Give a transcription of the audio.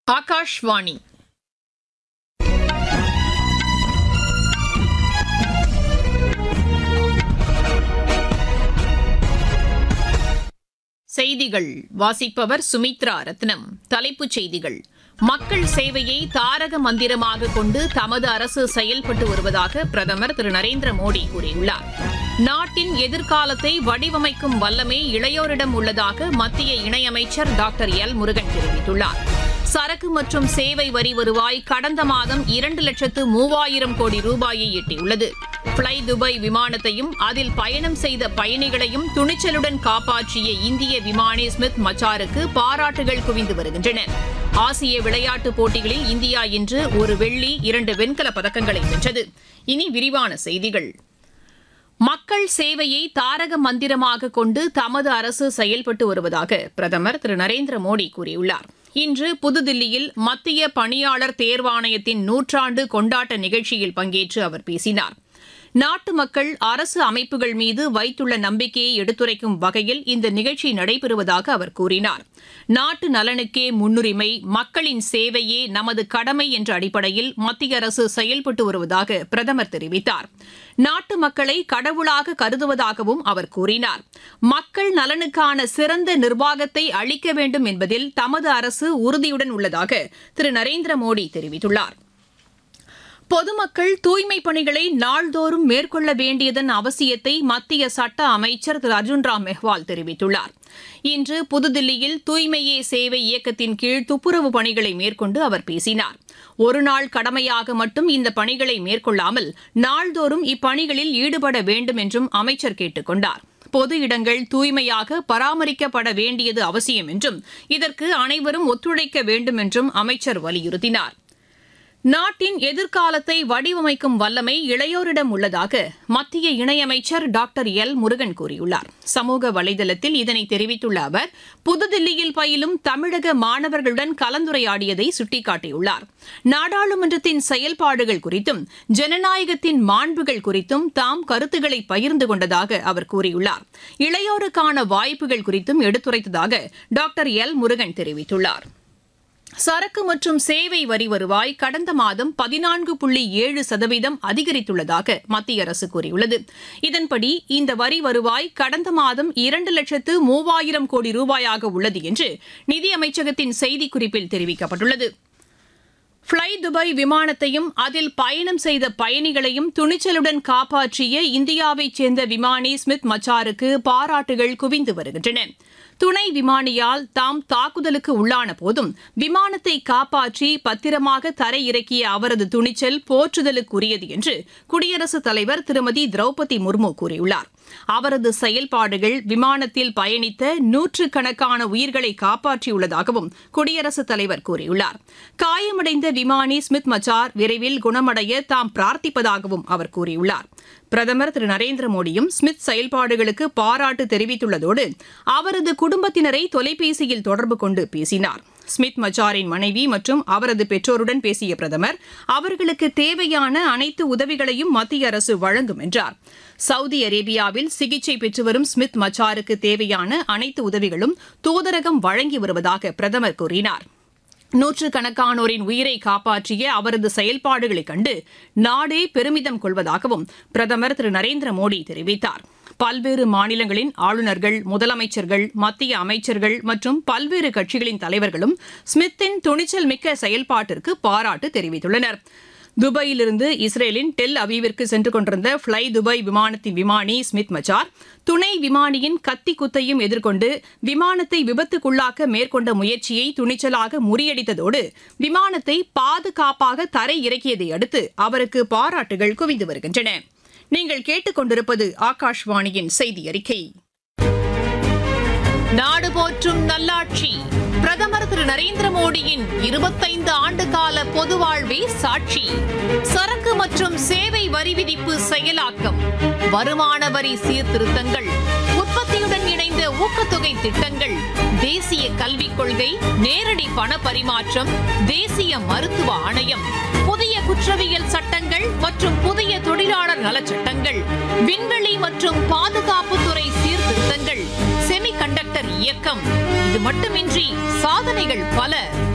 ஆகாஷ்வாணி செய்திகள் வாசிப்பவர் சுமித்ரா ரத்னம். தலைப்புச் செய்திகள்: மக்கள் சேவையை தாரக மந்திரமாக கொண்டு தமது அரசு செயல்பட்டு வருவதாக பிரதமர் திரு நரேந்திர மோடி கூறியுள்ளார். நாட்டின் எதிர்காலத்தை வடிவமைக்கும் வல்லமை இளையோரிடம் உள்ளதாக மத்திய இணையமைச்சர் டாக்டர் எல் முருகன் தெரிவித்துள்ளார். சரக்கு மற்றும் சேவை வரி வருவாய் கடந்த மாதம் 2,03,000 கோடி ரூபாயை எட்டியுள்ளது. ஃப்ளை துபாய் விமானத்தையும் அதில் பயணம் செய்த பயணிகளையும் துணிச்சலுடன் காப்பாற்றிய இந்திய விமானி ஸ்மித் மச்சாருக்கு பாராட்டுகள் குவிந்து வருகின்றன. ஆசிய விளையாட்டுப் போட்டிகளில் இந்தியா இன்று ஒரு வெள்ளி 2 வெண்கலப் பதக்கங்களை வென்றது. இனி விரிவான செய்திகள். மக்கள் சேவையை தாரக மந்திரமாக கொண்டு தமது அரசு செயல்பட்டு வருவதாக பிரதமர் திரு நரேந்திர மோடி கூறியுள்ளார். இன்று புதுதில்லியில் மத்திய பணியாளர் தேர்வாணையத்தின் 100ஆண்டு கொண்டாட்ட நிகழ்ச்சியில் பங்கேற்று அவர் பேசினார். நாட்டு மக்கள் அரசு அமைப்புகள் மீது வைத்துள்ள நம்பிக்கையை எடுத்துரைக்கும் வகையில் இந்த நிகழ்ச்சி நடைபெறுவதாக அவர் கூறினார். நாட்டு நலனுக்கே முன்னுரிமை, மக்களின் சேவையே நமது கடமை என்ற அடிப்படையில் மத்திய அரசு செயல்பட்டு வருவதாக பிரதமர் தெரிவித்தார். நாட்டு மக்களை கடவுளாக கருதுவதாகவும் அவர் கூறினார். மக்கள் நலனுக்கான சிறந்த நிர்வாகத்தை அளிக்க வேண்டும் என்பதில் தமது அரசு உறுதியுடன் உள்ளதாக திரு நரேந்திர மோடி தெரிவித்துள்ளார். பொதுமக்கள் தூய்மைப் பணிகளை நாள்தோறும் மேற்கொள்ள வேண்டியதன் அவசியத்தை மத்திய சட்ட அமைச்சர் திரு அர்ஜுன் ராம் மெஹ்வால் தெரிவித்துள்ளார். இன்று புதுதில்லியில் தூய்மையே சேவை இயக்கத்தின் கீழ் துப்புரவு பணிகளை மேற்கொண்டு அவர் பேசினார். ஒருநாள் கடமையாக மட்டும் இந்த பணிகளை மேற்கொள்ளாமல் நாள்தோறும் இப்பணிகளில் ஈடுபட வேண்டும் என்றும் அமைச்சர் கேட்டுக் கொண்டார். பொது இடங்கள் தூய்மையாக பராமரிக்கப்பட வேண்டியது அவசியம் என்றும் இதற்கு அனைவரும் ஒத்துழைக்க வேண்டும் என்றும் அமைச்சர் வலியுறுத்தினார். நாட்டின் எதிர்காலத்தை வடிவமைக்கும் வல்லமை இளையோரிடம் உள்ளதாக மத்திய இணையமைச்சர் டாக்டர் எல் முருகன் கூறியுள்ளார். சமூக வலைதளத்தில் இதனை தெரிவித்துள்ள அவர், புதுதில்லியில் பயிலும் தமிழக மாணவர்களுடன் கலந்துரையாடியதை சுட்டிக்காட்டியுள்ளார். நாடாளுமன்றத்தின் செயல்பாடுகள் குறித்தும் ஜனநாயகத்தின் மாண்புகள் குறித்தும் தாம் கருத்துக்களை பகிர்ந்து கொண்டதாக அவர் கூறியுள்ளார். இளையோருக்கான வாய்ப்புகள் குறித்தும் எடுத்துரைத்ததாக டாக்டர் எல் முருகன் தெரிவித்துள்ளார். சரக்கு மற்றும் சேவை வரி வருவாய் கடந்த மாதம் 14.7% அதிகரித்துள்ளதாக மத்திய அரசு கூறியுள்ளது. இதன்படி இந்த வரி வருவாய் கடந்த மாதம் 2,03,000 கோடி ரூபாயாக உள்ளது என்று நிதியமைச்சகத்தின் செய்திக்குறிப்பில் தெரிவிக்கப்பட்டுள்ளது. ஃப்ளை துபாய் விமானத்தையும் அதில் பயணம் செய்த பயணிகளையும் துணிச்சலுடன் காப்பாற்றிய இந்தியாவைச் சேர்ந்த விமானி ஸ்மித் மச்சாருக்கு பாராட்டுகள் குவிந்து வருகின்றன. துணை விமானியால் தாம் தாக்குதலுக்கு உள்ளான போதும் விமானத்தை காப்பாற்றி பத்திரமாக தரையிறக்கிய அவரது துணிச்சல் போற்றுதலுக்குரியது என்று குடியரசுத் தலைவர் திருமதி திரௌபதி முர்மு கூறியுள்ளார். அவரது செயல்பாடுகள் விமானத்தில் பயணித்த நூற்றுக்கணக்கான உயிர்களை காப்பாற்றியுள்ளதாகவும் குடியரசுத் தலைவர் கூறியுள்ளார். காயமடைந்த விமானி ஸ்மித் மச்சார் விரைவில் குணமடைய தாம் பிரார்த்திப்பதாகவும் அவர் கூறியுள்ளார். பிரதமர் திரு நரேந்திர மோடியும் ஸ்மித் செயல்பாடுகளுக்கு பாராட்டு தெரிவித்துள்ளதோடு அவரது குடும்பத்தினரை தொலைபேசியில் தொடர்பு கொண்டு பேசினார். ஸ்மித் மச்சாரின் மனைவி மற்றும் அவரது பெற்றோருடன் பேசிய பிரதமர், அவர்களுக்கு தேவையான அனைத்து உதவிகளையும் மத்திய அரசு வழங்கும் என்றார். சவுதி அரேபியாவில் சிகிச்சை பெற்று வரும் ஸ்மித் மச்சாருக்கு தேவையான அனைத்து உதவிகளும் தூதரகம் வழங்கி வருவதாக பிரதமர் கூறினார். நூற்றுக்கணக்கானோரின் உயிரை காப்பாற்றிய அவரது செயல்பாடுகளைக் கண்டு நாடே பெருமிதம் கொள்வதாகவும் பிரதமர் திரு நரேந்திர மோடி தெரிவித்தார். பல்வேறு மாநிலங்களின் ஆளுநர்கள், முதலமைச்சர்கள், மத்திய அமைச்சர்கள் மற்றும் பல்வேறு கட்சிகளின் தலைவர்களும் ஸ்மித்தின் துணிச்சல் மிக்க செயல்பாட்டிற்கு பாராட்டு தெரிவித்துள்ளனர். துபாயிலிருந்து இஸ்ரேலின் டெல் அவீவிற்கு சென்று கொண்டிருந்த ஃப்ளை துபாய் விமானத்தின் விமானி ஸ்மித் மச்சார் துணை விமானியின் கத்தி குத்தையும் எதிர்கொண்டு விமானத்தை விபத்துக்குள்ளாக்க மேற்கொண்ட முயற்சியை துணிச்சலாக முறியடித்ததோடு விமானத்தை பாதுகாப்பாக தரை இறக்கியதை அடுத்து அவருக்கு பாராட்டுகள் குவிந்து வருகின்றன. நீங்கள் கேட்டுக்கொண்டிருப்பது ஆகாஷ்வாணியின் செய்தி அறிக்கை. நாடு போற்றும் நல்லாட்சி பிரதமர் திரு நரேந்திர மோடியின் 25 ஆண்டு கால பொது வாழ்வே சாட்சி. சரக்கு மற்றும் சேவை வரி விதிப்பு செயலாக்கம், வருமான வரி சீர்திருத்தங்கள், உற்பத்தியுடன் இணைந்த ஊக்கத்தொகை திட்டங்கள், தேசிய கல்விக் கொள்கை, நேரடி பண பரிமாற்றம், தேசிய மருத்துவ ஆணையம், புதிய குற்றவியல் சட்டங்கள் மற்றும் புதிய தொழிலாளர் நலச்சட்டங்கள், விண்வெளி மற்றும் பாதுகாப்புத்துறை சீர்திருத்தங்கள், செமிகண்டக்டர் இயக்கம், இது மட்டுமின்றி சாதனைகள் பல.